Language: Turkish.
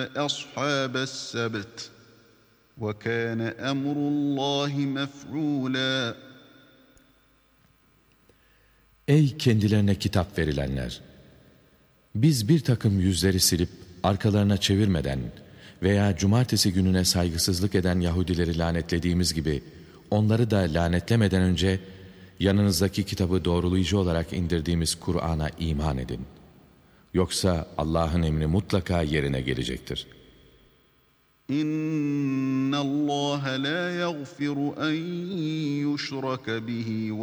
أصحاب السبت وكان أمر الله مفعولا. Ey kendilerine kitap verilenler! Biz bir takım yüzleri silip arkalarına çevirmeden veya cumartesi gününe saygısızlık eden Yahudileri lanetlediğimiz gibi onları da lanetlemeden önce yanınızdaki kitabı doğrulayıcı olarak indirdiğimiz Kur'an'a iman edin. Yoksa Allah'ın emri mutlaka yerine gelecektir. İnna Allah la yaghfiru en yushraka bihi